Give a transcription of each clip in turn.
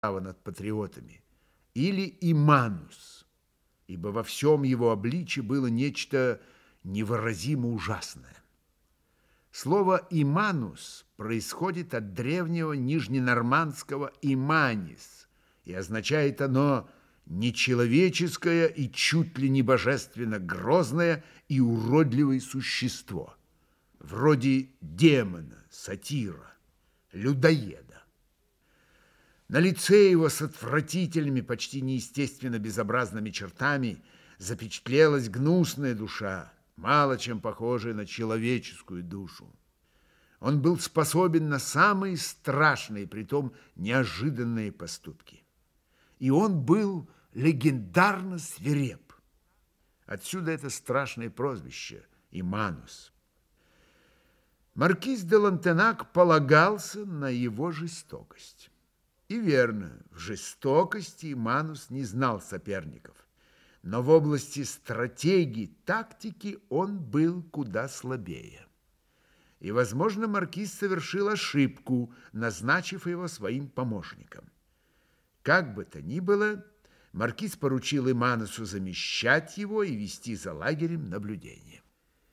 над патриотами, или Иманус, ибо во всем его обличье было нечто невыразимо ужасное. Слово «иманус» происходит от древнего нижненормандского «иманис», и означает оно нечеловеческое и чуть ли не божественно грозное и уродливое существо, вроде демона, сатира, людоеда. На лице его с отвратительными, почти неестественно безобразными чертами запечатлелась гнусная душа, мало чем похожая на человеческую душу. Он был способен на самые страшные, притом неожиданные поступки. И он был легендарно свиреп. Отсюда это страшное прозвище Иманус. Маркиз де Лантенак полагался на его жестокость. И верно, в жестокости Иманус не знал соперников. Но в области стратегии, тактики он был куда слабее. И, возможно, маркиз совершил ошибку, назначив его своим помощником. Как бы то ни было, маркиз поручил Иманусу замещать его и вести за лагерем наблюдение.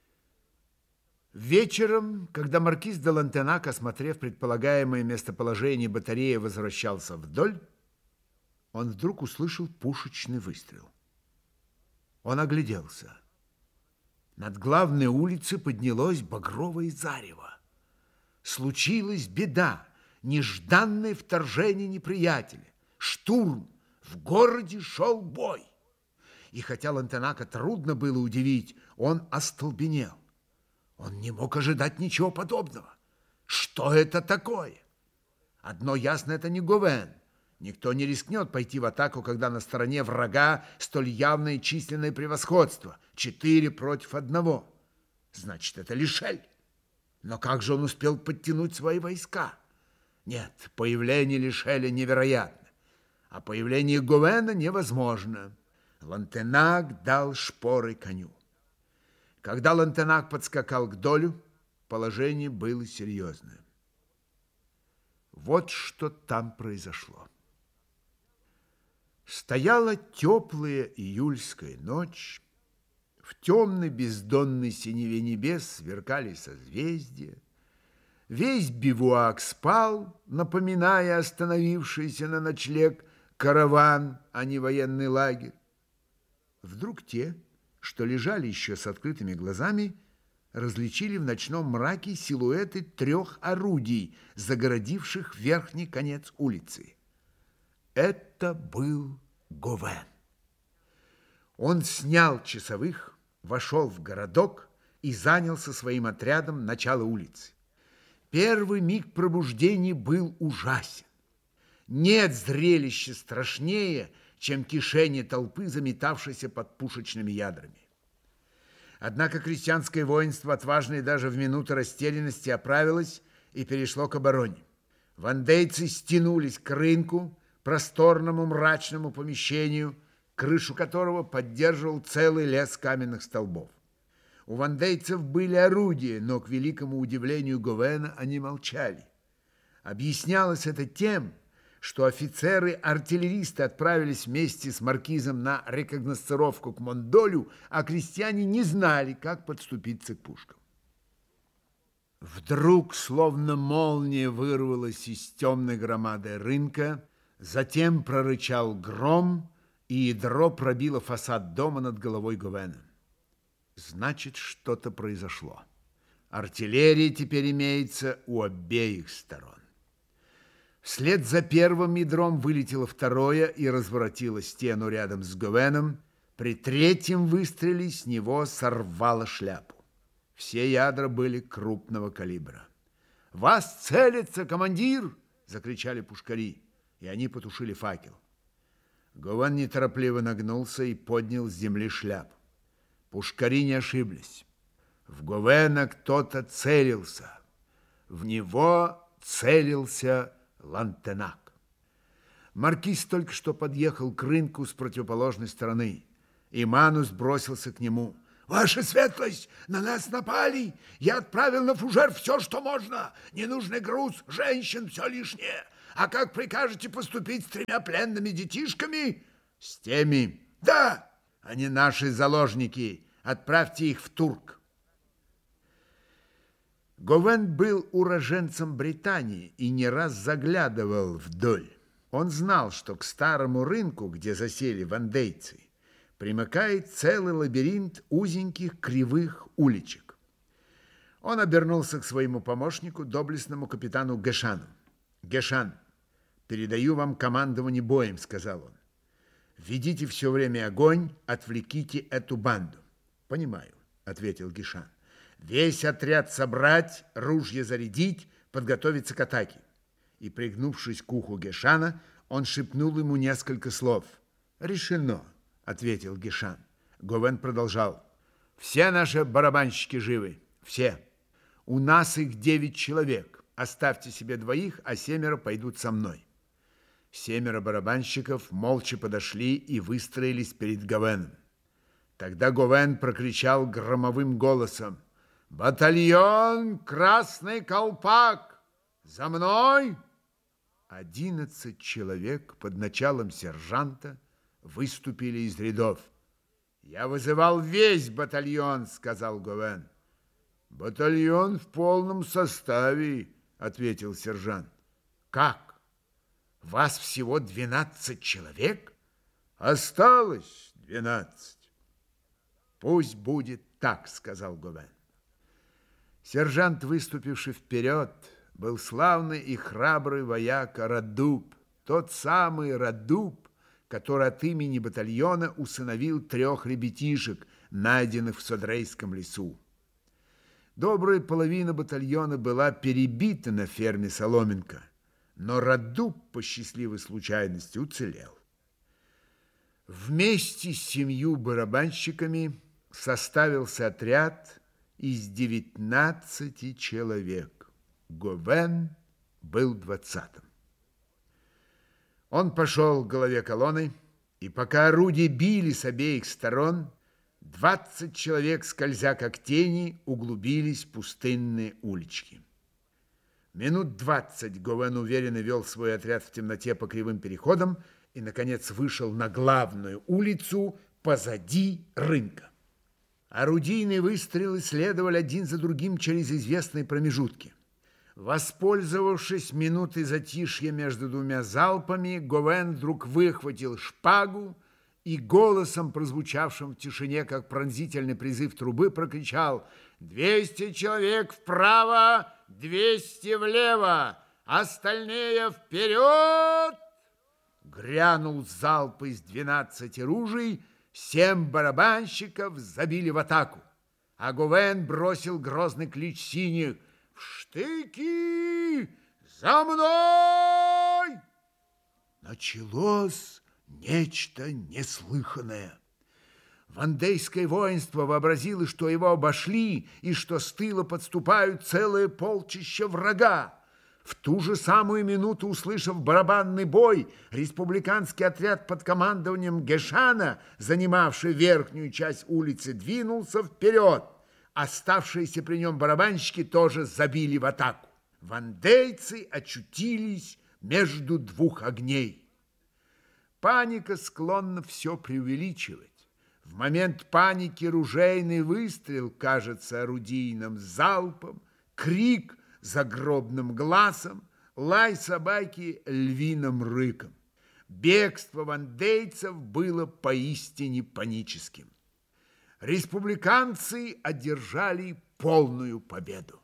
Вечером, когда маркиз де Лантенак, осмотрев предполагаемое местоположение батареи, возвращался вдоль, он вдруг услышал пушечный выстрел. Он огляделся. Над главной улицей поднялось багровое зарево. Случилась беда, нежданное вторжение неприятеля, штурм, в городе шел бой. И хотя Лантенака трудно было удивить, он остолбенел. Он не мог ожидать ничего подобного. Что это такое? Одно ясно, это не Говен. Никто не рискнет пойти в атаку, когда на стороне врага столь явное численное превосходство. 4 против 1. Значит, это Лишель. Но как же он успел подтянуть свои войска? Нет, появление Лишеля невероятно, а появление Говена невозможно. Лантенак дал шпоры коню. Когда Лантенак подскакал к долю, положение было серьезное. Вот что там произошло. Стояла теплая июльская ночь, в темной бездонной синеве небес сверкали созвездия, весь бивуак спал, напоминая остановившийся на ночлег караван, а не военный лагерь. Вдруг те, что лежали еще с открытыми глазами, различили в ночном мраке силуэты 3 орудий, загородивших верхний конец улицы. Это был Говен. Он снял часовых, вошел в городок и занялся своим отрядом начала улицы. Первый миг пробуждения был ужасен. Нет зрелища страшнее, чем кишение толпы, заметавшейся под пушечными ядрами. Однако крестьянское воинство, отважное даже в минуты растерянности, оправилось и перешло к обороне. Вандейцы стянулись к рынку, просторному мрачному помещению, крышу которого поддерживал целый лес каменных столбов. У вандейцев были орудия, но, к великому удивлению Говена, они молчали. Объяснялось это тем, что офицеры-артиллеристы отправились вместе с маркизом на рекогносцировку к Мондолю, а крестьяне не знали, как подступиться к пушкам. Вдруг, словно молния, вырвалась из темной громады рынка, затем прорычал гром, и ядро пробило фасад дома над головой Говена. Значит, что-то произошло. Артиллерия теперь имеется у обеих сторон. Вслед за первым ядром вылетело второе и разворотило стену рядом с Говеном. При третьем выстреле с него сорвало шляпу. Все ядра были крупного калибра. «Вас целится, командир!» — закричали пушкари, и они потушили факел. Говен неторопливо нагнулся и поднял с земли шляпу. Пушкари не ошиблись. В Говена кто-то целился. В него целился Лантенак. Маркиз только что подъехал к рынку с противоположной стороны. Иманус бросился к нему. «Ваша светлость, на нас напали! Я отправил на фужер все, что можно! Ненужный груз, женщин, все лишнее! А как прикажете поступить с 3 пленными детишками? С теми. Да, они наши заложники. Отправьте их в Турк. Говен был уроженцем Британии и не раз заглядывал вдоль. Он знал, что к старому рынку, где засели вандейцы, примыкает целый лабиринт узеньких кривых уличек. Он обернулся к своему помощнику, доблестному капитану Гешану. «Гешан, передаю вам командование боем», — сказал он. «Ведите все время огонь, отвлеките эту банду». «Понимаю», — ответил Гешан. «Весь отряд собрать, ружья зарядить, подготовиться к атаке». И, пригнувшись к уху Гешана, он шепнул ему несколько слов. «Решено», — ответил Гешан. Говен продолжал. «Все наши барабанщики живы, все. У нас их 9 человек. Оставьте себе 2, а 7 пойдут со мной». 7 барабанщиков молча подошли и выстроились перед Говеном. Тогда Говен прокричал громовым голосом: «Батальон Красный Колпак! За мной!» 11 человек под началом сержанта выступили из рядов. «Я вызывал весь батальон», — сказал Говен. «Батальон в полном составе», — ответил сержант. «Как? Вас всего 12 человек?» «Осталось 12». «Пусть будет так», — сказал Говен. Сержант, выступивший вперед, был славный и храбрый вояка Радуб, тот самый Радуб, который от имени батальона усыновил 3 ребятишек, найденных в Содрейском лесу. Добрая половина батальона была перебита на ферме Соломенко, но Радуб по счастливой случайности уцелел. Вместе с 7 барабанщиками составился отряд из 19 человек. Говен был 20-м. Он пошел к голове колонны, и пока орудия били с обеих сторон, 20 человек, скользя как тени, углубились в пустынные улички. Минут 20 Говен уверенно вел свой отряд в темноте по кривым переходам и, наконец, вышел на главную улицу позади рынка. Орудийные выстрелы следовали один за другим через известные промежутки. Воспользовавшись минутой затишья между 2 залпами, Говен вдруг выхватил шпагу и голосом, прозвучавшим в тишине, как пронзительный призыв трубы, прокричал: «200 человек вправо, 200 влево, остальные вперед!» Грянул залп из 12 ружей, 7 барабанщиков забили в атаку, а Говен бросил грозный клич синих: «В штыки! За мной!» Началось нечто неслыханное. Вандейское воинство вообразило, что его обошли и что с тыла подступают целое полчища врага. В ту же самую минуту, услышав барабанный бой, республиканский отряд под командованием Гешана, занимавший верхнюю часть улицы, двинулся вперед. Оставшиеся при нем барабанщики тоже забили в атаку. Вандейцы очутились между 2 огней. Паника склонна все преувеличивать. В момент паники ружейный выстрел кажется орудийным залпом, крик загробным глазом, лай собаки львиным рыком. Бегство вандейцев было поистине паническим. Республиканцы одержали полную победу.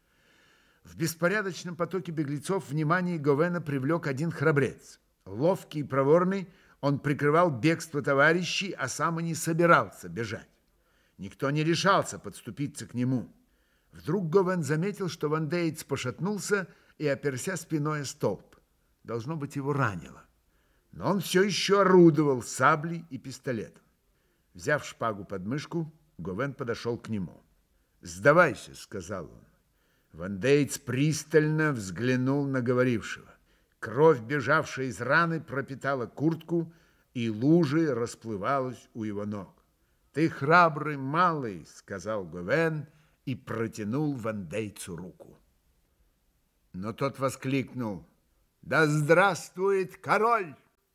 В беспорядочном потоке беглецов внимание Говена привлек один храбрец. Ловкий и проворный, он прикрывал бегство товарищей, а сам и не собирался бежать. Никто не решался подступиться к нему. Вдруг Говен заметил, что вандеец пошатнулся и оперся спиной о столб. Должно быть, его ранило. Но он все еще орудовал саблей и пистолетом. Взяв шпагу под мышку, Говен подошел к нему. «Сдавайся», — сказал он. Вандеец пристально взглянул на говорившего. Кровь, бежавшая из раны, пропитала куртку, и лужей расплывалась у его ног. «Ты храбрый малый», — сказал Говен и протянул вандейцу руку. Но тот воскликнул: Да здравствует король!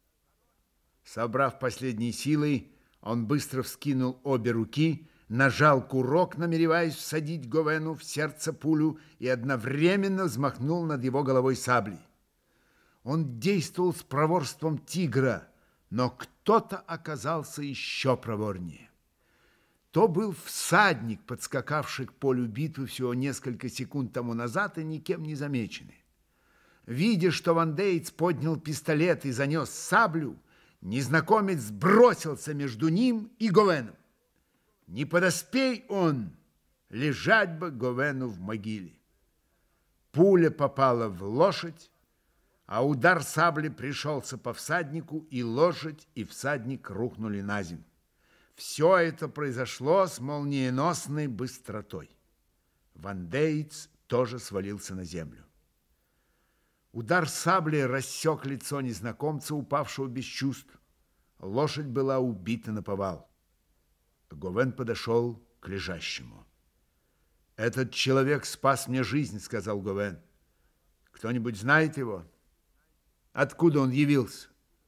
Собрав последние силы, он быстро вскинул обе руки, нажал курок, намереваясь всадить Говену в сердце пулю, и одновременно взмахнул над его головой саблей. Он действовал с проворством тигра, но кто-то оказался еще проворнее. То был всадник, подскакавший к полю битвы всего несколько секунд тому назад и никем не замеченный. Видя, что вандеец поднял пистолет и занес саблю, незнакомец бросился между ним и Говеном. Не подоспей он, лежать бы Говену в могиле. Пуля попала в лошадь, а удар сабли пришелся по всаднику, и лошадь, и всадник рухнули на землю. Все это произошло с молниеносной быстротой. Вандеец тоже свалился на землю. Удар сабли рассек лицо незнакомца, упавшего без чувств. Лошадь была убита наповал. Говен подошел к лежащему. «Этот человек спас мне жизнь», — сказал Говен. «Кто-нибудь знает его? Откуда он явился?»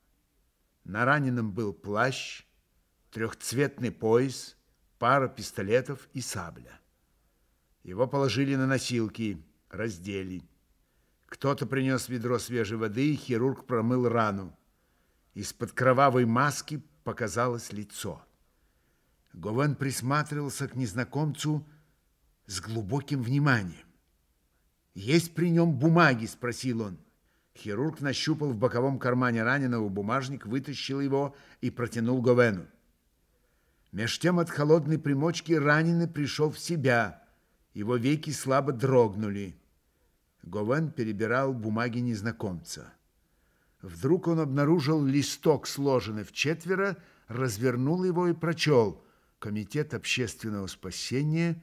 На раненом был плащ, трехцветный пояс, пара пистолетов и сабля. Его положили на носилки, раздели. Кто-то принес ведро свежей воды, и хирург промыл рану. Из-под кровавой маски показалось лицо. Говен присматривался к незнакомцу с глубоким вниманием. «Есть при нем бумаги?» – спросил он. Хирург нащупал в боковом кармане раненого бумажник, вытащил его и протянул Говену. Меж тем от холодной примочки раненый пришел в себя. Его веки слабо дрогнули. Говен перебирал бумаги незнакомца. Вдруг он обнаружил листок, сложенный вчетверо, развернул его и прочел: «Комитет общественного спасения,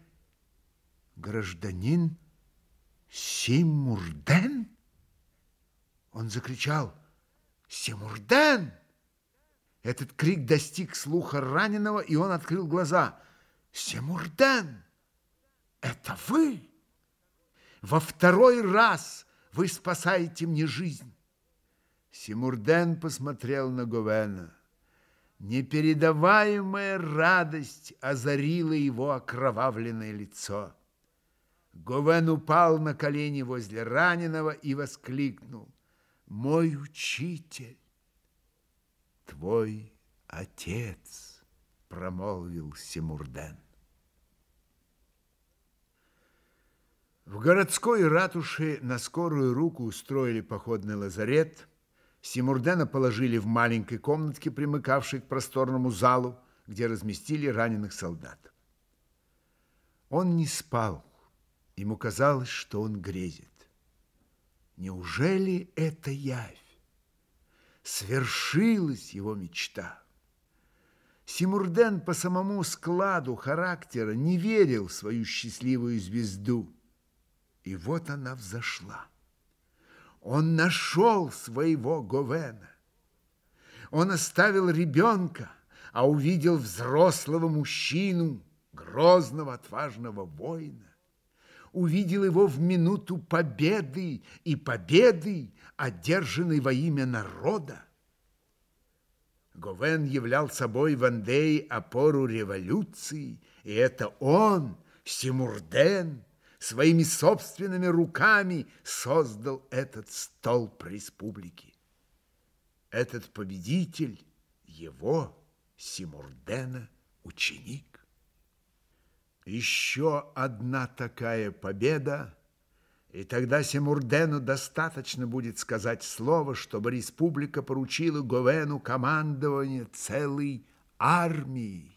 гражданин Симурден?» Он закричал: «Симурден!» Этот крик достиг слуха раненого, и он открыл глаза. «Симурден, это вы? Во второй раз вы спасаете мне жизнь!» Симурден посмотрел на Говена. Непередаваемая радость озарила его окровавленное лицо. Говен упал на колени возле раненого и воскликнул: «Мой учитель!» «Твой отец», — промолвил Симурден. В городской ратуше на скорую руку устроили походный лазарет. Симурдена положили в маленькой комнатке, примыкавшей к просторному залу, где разместили раненых солдат. Он не спал. Ему казалось, что он грезит. Неужели это явь? Свершилась его мечта. Симурден по самому складу характера не верил в свою счастливую звезду. И вот она взошла. Он нашел своего Говена. Он оставил ребенка, а увидел взрослого мужчину, грозного, отважного воина. Увидел его в минуту победы, и победы, одержанной во имя народа. Говен являл собой в Андее опору революции, и это он, Симурден, своими собственными руками создал этот столб республики. Этот победитель его, Симурдена, ученик. Еще одна такая победа, и тогда Симурдену достаточно будет сказать слово, чтобы республика поручила Говену командование целой армией.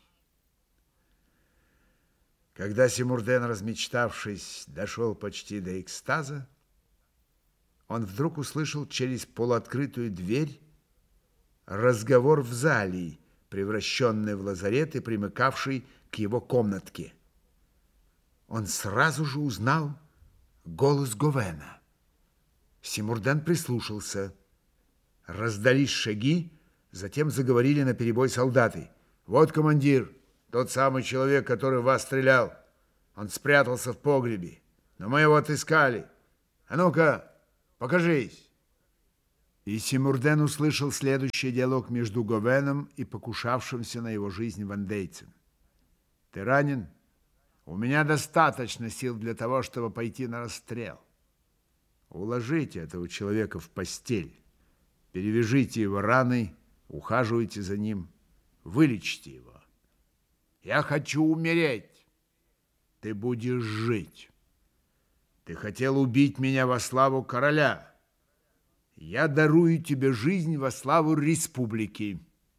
Когда Симурден, размечтавшись, дошел почти до экстаза, он вдруг услышал через полуоткрытую дверь разговор в зале, превращенный в лазарет и примыкавший к его комнатке. Он сразу же узнал голос Говена. Симурден прислушался. Раздались шаги, затем заговорили наперебой солдаты. «Вот командир, тот самый человек, который в вас стрелял. Он спрятался в погребе, но мы его отыскали. А ну-ка, покажись!» И Симурден услышал следующий диалог между Говеном и покушавшимся на его жизнь вандейцем. «Ты ранен? У меня достаточно сил для того, чтобы пойти на расстрел. Уложите этого человека в постель, перевяжите его раной, ухаживайте за ним, вылечите его. Я хочу умереть. Ты будешь жить. Ты хотел убить меня во славу короля. Я дарую тебе жизнь во славу республики».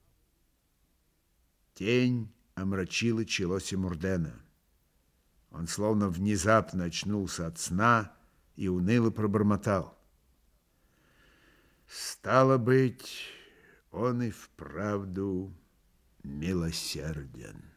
Тень омрачила чело Симурдена. Он словно внезапно очнулся от сна и уныло пробормотал: «Стало быть, он и вправду милосерден».